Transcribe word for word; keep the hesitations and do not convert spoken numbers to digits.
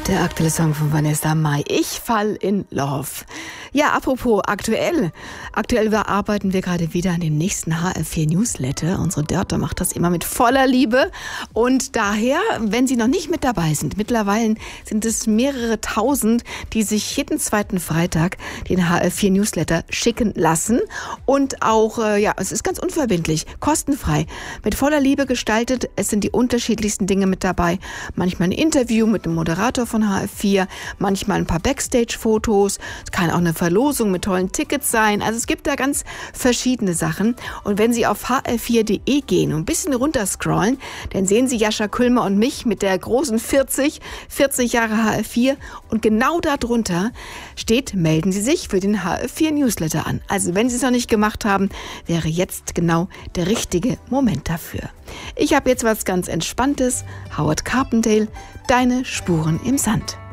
Der aktuelle Song von Vanessa Mai. Ich fall in love. Ja, apropos aktuell. Aktuell arbeiten wir gerade wieder an dem nächsten H R vier Newsletter. Unsere Dörte macht das immer mit voller Liebe. Und daher, wenn Sie noch nicht mit dabei sind, mittlerweile sind es mehrere tausend, die sich jeden zweiten Freitag den H R vier Newsletter schicken lassen. Und auch, äh, ja, es ist ganz unverbindlich, kostenfrei, mit voller Liebe gestaltet. Es sind die unterschiedlichsten Dinge mit dabei. Manchmal ein Interview mit einem Moderator von H R vier, manchmal ein paar Backstage-Fotos. Es kann auch eine Verlosung mit tollen Tickets sein. Also es gibt da ganz verschiedene Sachen. Und wenn Sie auf h r vier punkt d e gehen und ein bisschen runterscrollen, dann sehen Sie Jascha Kulmer und mich mit der großen vierzig, vierzig Jahre H R vier. Und genau darunter steht, melden Sie sich für den H R vier Newsletter an. Also wenn Sie es noch nicht gemacht haben, wäre jetzt genau der richtige Moment dafür. Ich habe jetzt was ganz Entspanntes. Howard Carpendale, Deine Spuren im Sand.